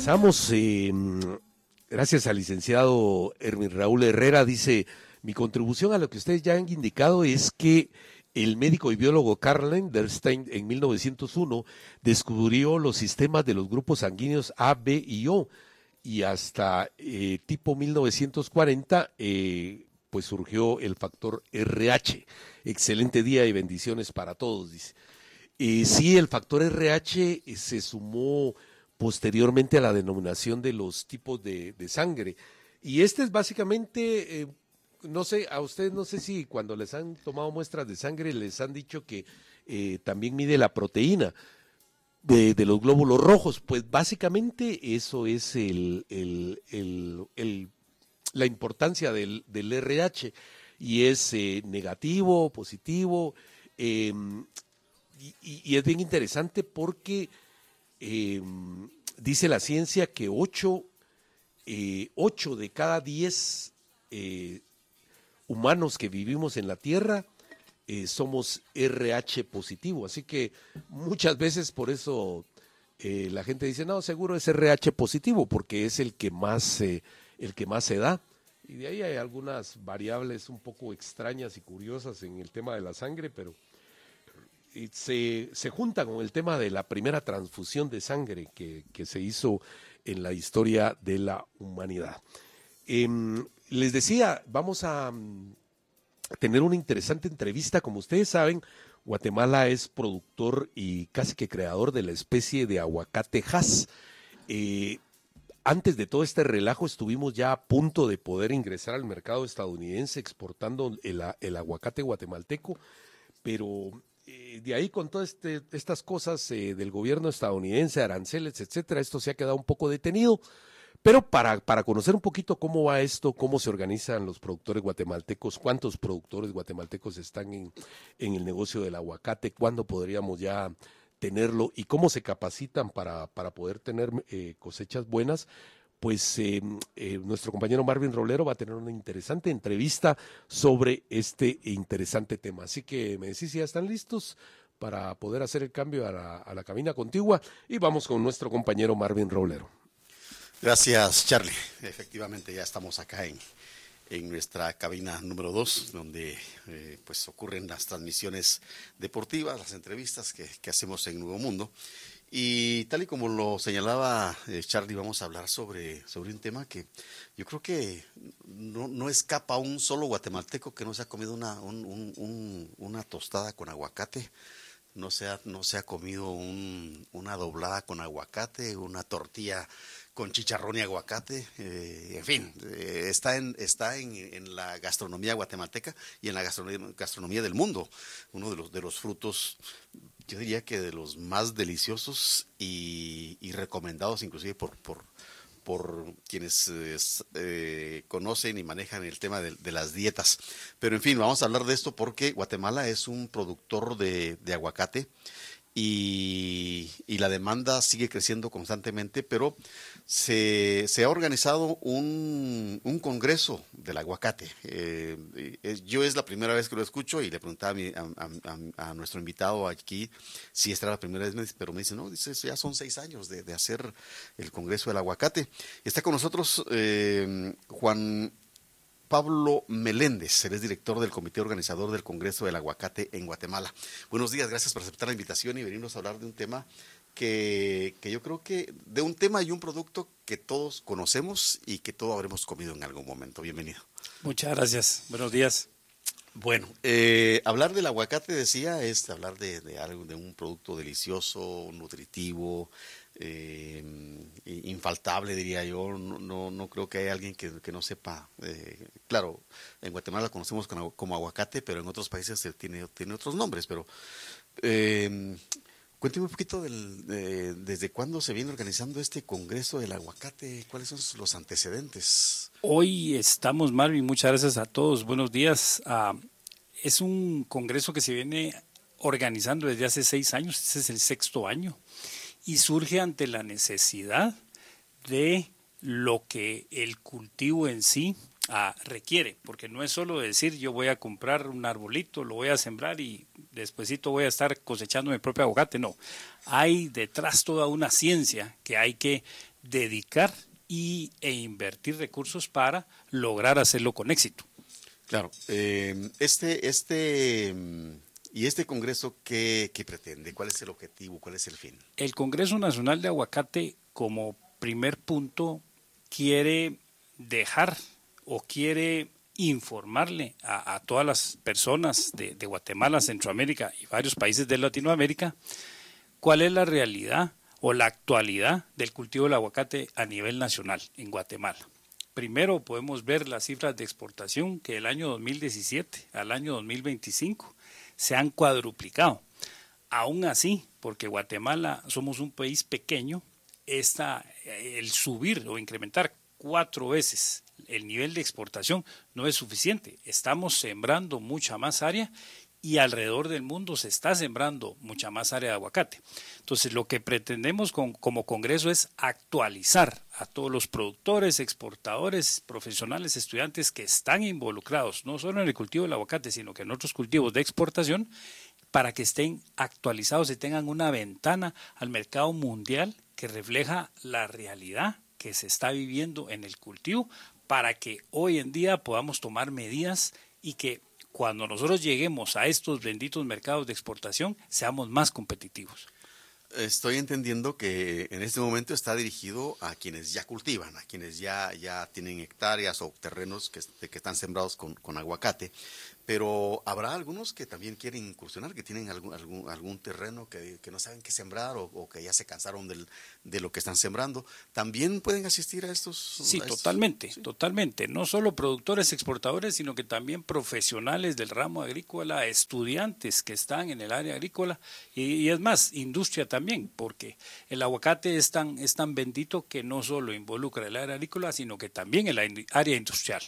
Regresamos, gracias al licenciado Hermin Raúl Herrera. Dice, mi contribución a lo que ustedes ya han indicado es que el médico y biólogo Karl Landerstein en 1901 descubrió los sistemas de los grupos sanguíneos A, B y O, y hasta tipo 1940 pues surgió el factor RH. Excelente día y bendiciones para todos, dice. Sí, el factor RH se sumó posteriormente a la denominación de los tipos de sangre. Y este es básicamente, no sé, a ustedes no sé si cuando les han tomado muestras de sangre les han dicho que también mide la proteína de los glóbulos rojos. Pues básicamente eso es la importancia del RH, y es negativo, positivo, y es bien interesante porque dice la ciencia que 8 de cada 10 humanos que vivimos en la Tierra somos RH positivo, así que muchas veces por eso la gente dice, no, seguro es RH positivo, porque es el que más se da. Y de ahí hay algunas variables un poco extrañas y curiosas en el tema de la sangre, pero se junta con el tema de la primera transfusión de sangre que se hizo en la historia de la humanidad. Les decía, vamos a tener una interesante entrevista. Como ustedes saben, Guatemala es productor y casi que creador de la especie de aguacate Hass. Antes de todo este relajo estuvimos ya a punto de poder ingresar al mercado estadounidense exportando el aguacate guatemalteco, pero de ahí con todas estas cosas del gobierno estadounidense, aranceles, etcétera, esto se ha quedado un poco detenido. Pero para conocer un poquito cómo va esto, cómo se organizan los productores guatemaltecos, cuántos productores guatemaltecos están en el negocio del aguacate, cuándo podríamos ya tenerlo y cómo se capacitan para poder tener cosechas buenas, pues nuestro compañero Marvin Rolero va a tener una interesante entrevista sobre este interesante tema. Así que me decís si ya están listos para poder hacer el cambio a la cabina contigua, y vamos con nuestro compañero Marvin Rolero. Gracias, Charlie. Efectivamente, ya estamos acá en nuestra cabina número 2, donde pues ocurren las transmisiones deportivas, las entrevistas que hacemos en Nuevo Mundo. Y tal y como lo señalaba Charlie, vamos a hablar sobre un tema que yo creo que no escapa a un solo guatemalteco que no se ha comido una tostada con aguacate. No se ha comido una doblada con aguacate, una tortilla con chicharrón y aguacate, en fin, está en la gastronomía guatemalteca y en la gastronomía del mundo. Uno de los frutos, yo diría que de los más deliciosos y recomendados inclusive por quienes conocen y manejan el tema de las dietas. Pero en fin, vamos a hablar de esto porque Guatemala es un productor de aguacate y la demanda sigue creciendo constantemente, pero se ha organizado un congreso del aguacate. Yo es la primera vez que lo escucho y le preguntaba a nuestro invitado aquí si esta era la primera vez, pero me dice, no, dice, ya son 6 años de hacer el congreso del aguacate. Está con nosotros Juan Pablo Meléndez, él es director del comité organizador del Congreso del Aguacate en Guatemala. Buenos días, gracias por aceptar la invitación y venirnos a hablar de un tema que yo creo que, de un tema y un producto que todos conocemos y que todos habremos comido en algún momento. Bienvenido. Muchas gracias, buenos días. Bueno, hablar del aguacate, decía, es hablar de algo, de un producto delicioso, nutritivo, infaltable, diría yo. No creo que haya alguien que no sepa. Claro, en Guatemala lo conocemos como aguacate, pero en otros países tiene otros nombres. Pero cuénteme un poquito desde cuándo se viene organizando este Congreso del Aguacate, cuáles son los antecedentes. Hoy estamos, Marvin, muchas gracias a todos, buenos días. Es un congreso que se viene organizando desde hace 6 años, este es el 6º año, y surge ante la necesidad de lo que el cultivo en sí requiere, porque no es solo decir yo voy a comprar un arbolito, lo voy a sembrar y despuesito voy a estar cosechando mi propio aguacate, no. Hay detrás toda una ciencia que hay que dedicar e invertir recursos para lograr hacerlo con éxito. Claro. ¿Y este Congreso qué pretende? ¿Cuál es el objetivo? ¿Cuál es el fin? El Congreso Nacional de Aguacate, como primer punto, quiere dejar o quiere informarle a todas las personas de Guatemala, Centroamérica y varios países de Latinoamérica cuál es la realidad o la actualidad del cultivo del aguacate a nivel nacional en Guatemala. Primero podemos ver las cifras de exportación que del año 2017 al año 2025 se han cuadruplicado. Aún así, porque Guatemala somos un país pequeño, el subir o incrementar 4 veces el nivel de exportación no es suficiente. Estamos sembrando mucha más área y alrededor del mundo se está sembrando mucha más área de aguacate. Entonces, lo que pretendemos como Congreso es actualizar a todos los productores, exportadores, profesionales, estudiantes que están involucrados, no solo en el cultivo del aguacate, sino que en otros cultivos de exportación, para que estén actualizados y tengan una ventana al mercado mundial que refleja la realidad que se está viviendo en el cultivo, para que hoy en día podamos tomar medidas y que cuando nosotros lleguemos a estos benditos mercados de exportación, seamos más competitivos. Estoy entendiendo que en este momento está dirigido a quienes ya cultivan, a quienes ya tienen hectáreas o terrenos que están sembrados con aguacate, pero habrá algunos que también quieren incursionar, que tienen algún terreno que no saben qué sembrar o que ya se cansaron de lo que están sembrando. ¿También pueden asistir a estos? Sí, totalmente. No solo productores, exportadores, sino que también profesionales del ramo agrícola, estudiantes que están en el área agrícola y es más, industria también, porque el aguacate es tan bendito que no solo involucra el área agrícola, sino que también el área industrial.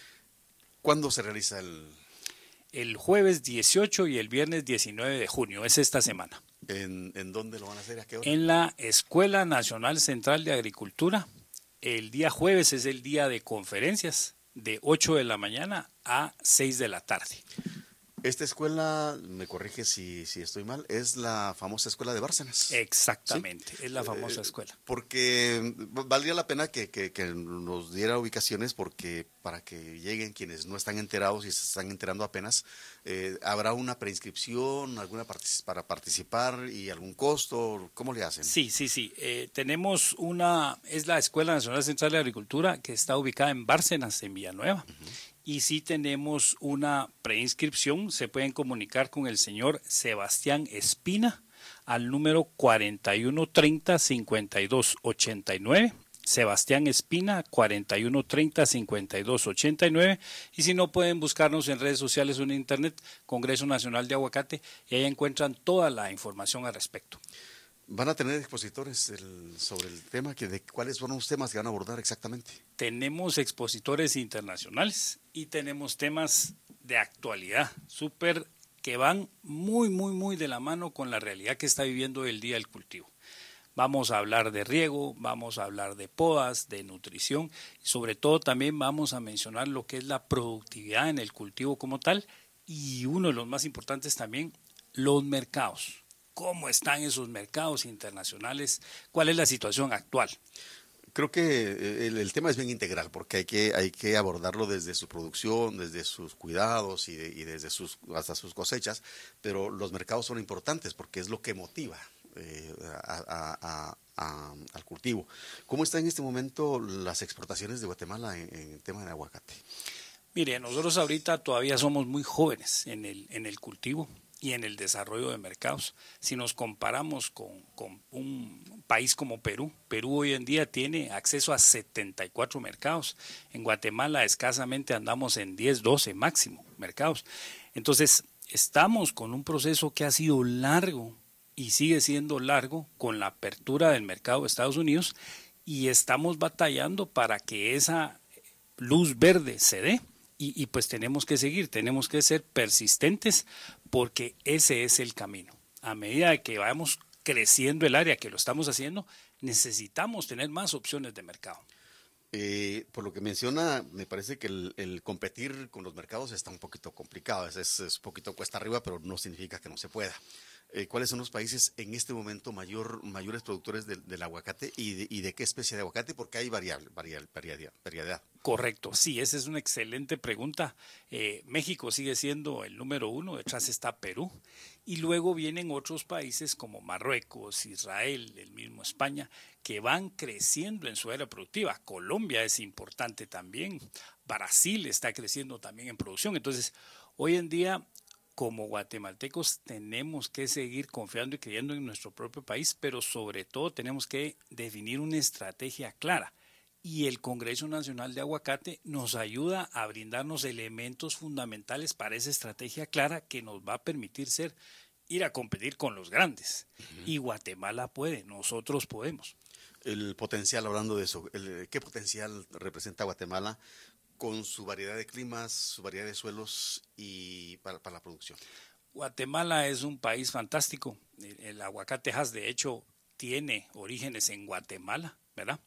¿Cuándo se realiza el jueves 18 y el viernes 19 de junio, es esta semana? ¿En dónde lo van a hacer? ¿A qué hora? En la Escuela Nacional Central de Agricultura. El día jueves es el día de conferencias, de 8 de la mañana a 6 de la tarde. Esta escuela, me corrige si estoy mal, es la famosa escuela de Bárcenas. Exactamente, ¿sí? Es la famosa escuela. Porque valdría la pena que nos diera ubicaciones, porque para que lleguen quienes no están enterados y se están enterando apenas, ¿habrá una preinscripción, para participar y algún costo? ¿Cómo le hacen? Sí. Tenemos es la Escuela Nacional Central de Agricultura que está ubicada en Bárcenas, en Villanueva. Y si tenemos una preinscripción, se pueden comunicar con el señor Sebastián Espina al número 4130-5289. Sebastián Espina, 4130-5289. Y si no, pueden buscarnos en redes sociales o en internet, Congreso Nacional de Aguacate, y ahí encuentran toda la información al respecto. ¿Van a tener expositores sobre el tema? ¿Cuáles son los temas que van a abordar exactamente? Tenemos expositores internacionales y tenemos temas de actualidad, que van muy de la mano con la realidad que está viviendo el día del cultivo. Vamos a hablar de riego, vamos a hablar de podas, de nutrición, y sobre todo también vamos a mencionar lo que es la productividad en el cultivo como tal, y uno de los más importantes también, los mercados. ¿Cómo están esos mercados internacionales? ¿Cuál es la situación actual? Creo que el tema es bien integral, porque hay que abordarlo desde su producción, desde sus cuidados y desde hasta sus cosechas, pero los mercados son importantes porque es lo que motiva al cultivo. ¿Cómo están en este momento las exportaciones de Guatemala en el tema de aguacate? Mire, nosotros ahorita todavía somos muy jóvenes en el cultivo y en el desarrollo de mercados. Si nos comparamos con un país como Perú, Perú hoy en día tiene acceso a 74 mercados. En Guatemala escasamente andamos en 10, 12 máximo mercados. Entonces, estamos con un proceso que ha sido largo y sigue siendo largo con la apertura del mercado de Estados Unidos, y estamos batallando para que esa luz verde se dé. Y pues tenemos que seguir, tenemos que ser persistentes, porque ese es el camino. A medida que vamos creciendo el área, que lo estamos haciendo, necesitamos tener más opciones de mercado. Por lo que menciona, me parece que el competir con los mercados está un poquito complicado, es un poquito cuesta arriba, pero no significa que no se pueda. ¿Cuáles son los países en este momento mayores productores del aguacate y de qué especie de aguacate? Porque hay variedad. Correcto, sí, esa es una excelente pregunta. México sigue siendo el número 1, detrás está Perú, y luego vienen otros países como Marruecos, Israel, el mismo España, que van creciendo en su era productiva. Colombia es importante también, Brasil está creciendo también en producción. Entonces, hoy en día, como guatemaltecos, tenemos que seguir confiando y creyendo en nuestro propio país, pero sobre todo tenemos que definir una estrategia clara. Y el Congreso Nacional de Aguacate nos ayuda a brindarnos elementos fundamentales para esa estrategia clara que nos va a permitir ir a competir con los grandes. Y Guatemala puede, nosotros podemos. El potencial, hablando de eso, ¿qué potencial representa Guatemala con su variedad de climas, su variedad de suelos y para la producción? Guatemala es un país fantástico. El aguacate Hass, de hecho, tiene orígenes en Guatemala, ¿verdad?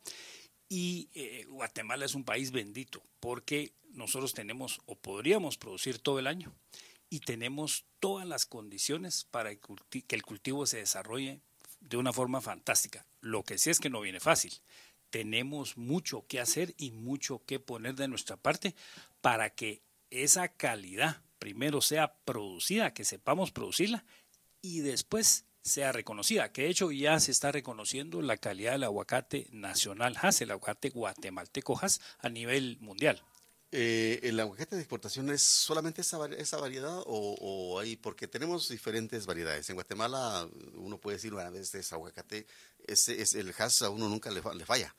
Y Guatemala es un país bendito porque nosotros tenemos o podríamos producir todo el año y tenemos todas las condiciones para que el cultivo se desarrolle de una forma fantástica. Lo que sí es que no viene fácil. Tenemos mucho que hacer y mucho que poner de nuestra parte para que esa calidad primero sea producida, que sepamos producirla y después sea reconocida, que de hecho ya se está reconociendo la calidad del aguacate nacional Hass, el aguacate guatemalteco Hass a nivel mundial. ¿El aguacate de exportación es solamente esa variedad o hay, porque tenemos diferentes variedades? En Guatemala uno puede decir, bueno, este es aguacate, es el Hass, a uno nunca le falla.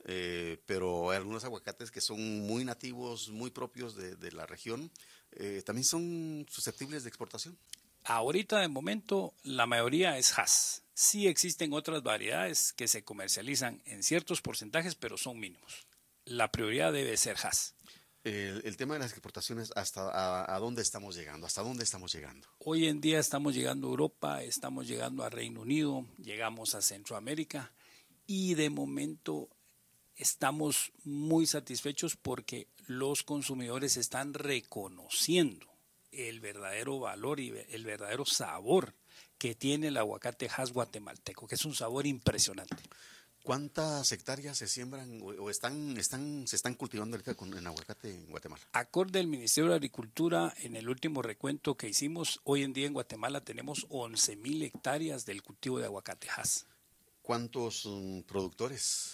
Pero hay algunos aguacates que son muy nativos, muy propios de la región, también son susceptibles de exportación. Ahorita de momento la mayoría es Hass. Sí existen otras variedades que se comercializan en ciertos porcentajes, pero son mínimos. La prioridad debe ser Hass. El tema de las exportaciones, ¿a dónde estamos llegando? ¿Hasta dónde estamos llegando? Hoy en día estamos llegando a Europa, estamos llegando a Reino Unido, llegamos a Centroamérica y de momento estamos muy satisfechos porque los consumidores están reconociendo el verdadero valor y el verdadero sabor que tiene el aguacate Hass guatemalteco, que es un sabor impresionante. ¿Cuántas hectáreas se siembran o se están cultivando ahorita en aguacate en Guatemala? Acorde al Ministerio de Agricultura, en el último recuento que hicimos, hoy en día en Guatemala tenemos 11,000 hectáreas del cultivo de aguacate Hass. ¿Cuántos productores?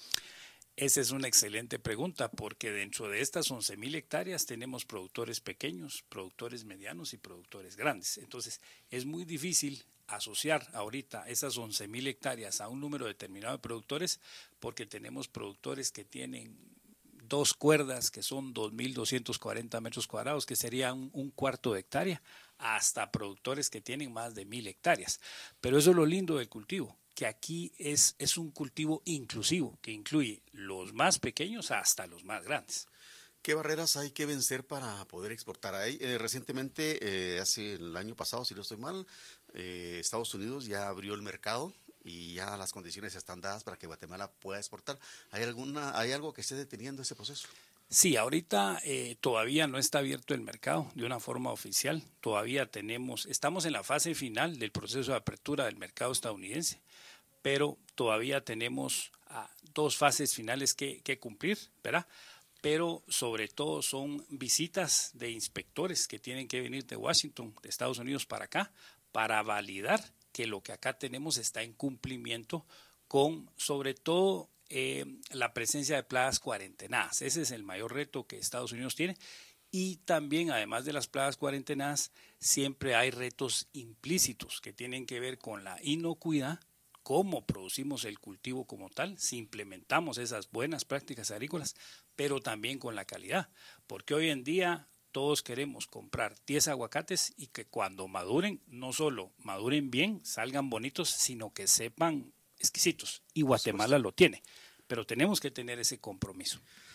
Esa es una excelente pregunta porque dentro de estas 11,000 hectáreas tenemos productores pequeños, productores medianos y productores grandes. Entonces es muy difícil asociar ahorita esas 11,000 hectáreas a un número determinado de productores porque tenemos productores que tienen 2 cuerdas que son 2,240 metros cuadrados, que sería un cuarto de hectárea, hasta productores que tienen más de 1,000 hectáreas. Pero eso es lo lindo del cultivo, que aquí es un cultivo inclusivo, que incluye los más pequeños hasta los más grandes. ¿Qué barreras hay que vencer para poder exportar? Recientemente, hace el año pasado, si no estoy mal, Estados Unidos ya abrió el mercado y ya las condiciones están dadas para que Guatemala pueda exportar. ¿Hay algo que esté deteniendo ese proceso? Sí, ahorita todavía no está abierto el mercado de una forma oficial. Todavía estamos en la fase final del proceso de apertura del mercado estadounidense, pero todavía tenemos 2 fases finales que cumplir, ¿verdad? Pero sobre todo son visitas de inspectores que tienen que venir de Washington, de Estados Unidos para acá, para validar que lo que acá tenemos está en cumplimiento con, sobre todo, la presencia de plagas cuarentenadas. Ese es el mayor reto que Estados Unidos tiene. Y también, además de las plagas cuarentenadas, siempre hay retos implícitos que tienen que ver con la inocuidad, cómo producimos el cultivo como tal, si implementamos esas buenas prácticas agrícolas, pero también con la calidad. Porque hoy en día todos queremos comprar 10 aguacates y que cuando maduren, no solo maduren bien, salgan bonitos, sino que sepan exquisitos. Y Guatemala lo tiene, pero tenemos que tener ese compromiso.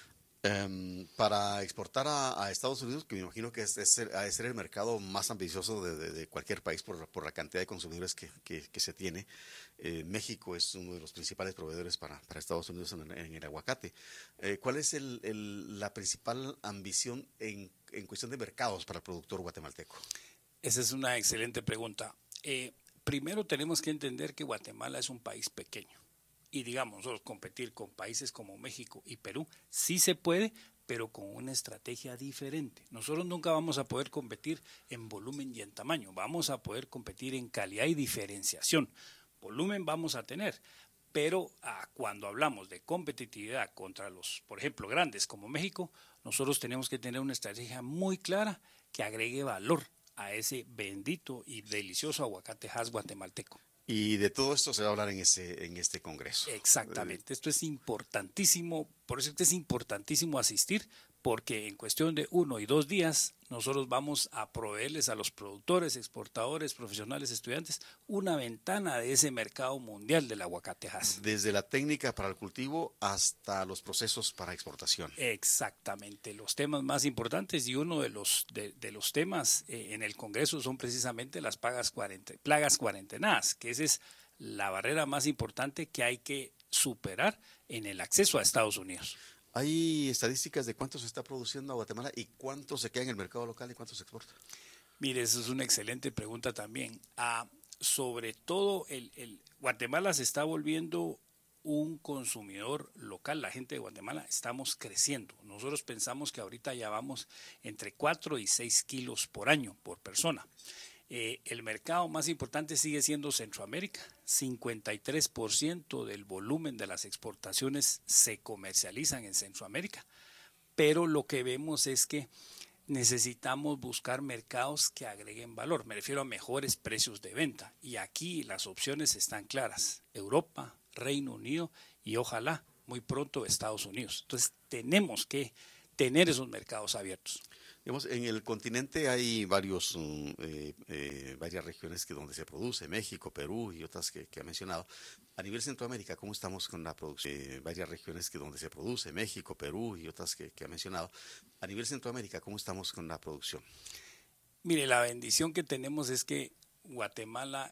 Para exportar a Estados Unidos, que me imagino que ha de ser el mercado más ambicioso de cualquier país por la cantidad de consumidores que se tiene, México es uno de los principales proveedores para Estados Unidos en el aguacate. ¿Cuál es la principal ambición en cuestión de mercados para el productor guatemalteco? Esa es una excelente pregunta. primero tenemos que entender que Guatemala es un país pequeño. Y digamos, nosotros competir con países como México y Perú sí se puede, pero con una estrategia diferente. Nosotros nunca vamos a poder competir en volumen y en tamaño, vamos a poder competir en calidad y diferenciación. Volumen vamos a tener, pero cuando hablamos de competitividad contra los, por ejemplo, grandes como México, nosotros tenemos que tener una estrategia muy clara que agregue valor a ese bendito y delicioso aguacate Hass guatemalteco. Y de todo esto se va a hablar en este congreso. Exactamente, esto es importantísimo, por eso es importantísimo asistir, porque en cuestión de 1 y 2 días nosotros vamos a proveerles a los productores, exportadores, profesionales, estudiantes, una ventana de ese mercado mundial del aguacate Hass. Desde la técnica para el cultivo hasta los procesos para exportación. Exactamente, los temas más importantes, y uno de los temas en el Congreso son precisamente las plagas cuarentenadas, que esa es la barrera más importante que hay que superar en el acceso a Estados Unidos. ¿Hay estadísticas de cuánto se está produciendo a Guatemala y cuánto se queda en el mercado local y cuánto se exporta? Mire, esa es una excelente pregunta también. Sobre todo, Guatemala se está volviendo un consumidor local. La gente de Guatemala estamos creciendo. Nosotros pensamos que ahorita ya vamos entre 4 y 6 kilos por año, por persona. El mercado más importante sigue siendo Centroamérica. 53% del volumen de las exportaciones se comercializan en Centroamérica. Pero lo que vemos es que necesitamos buscar mercados que agreguen valor. Me refiero a mejores precios de venta. Y aquí las opciones están claras. Europa, Reino Unido y ojalá muy pronto Estados Unidos. Entonces tenemos que tener esos mercados abiertos. Digamos, en el continente hay varias regiones donde se produce, México, Perú y otras que ha mencionado. A nivel Centroamérica, ¿cómo estamos con la producción? Varias regiones donde se produce, México, Perú y otras que ha mencionado. A nivel Centroamérica, ¿cómo estamos con la producción? Mire, la bendición que tenemos es que Guatemala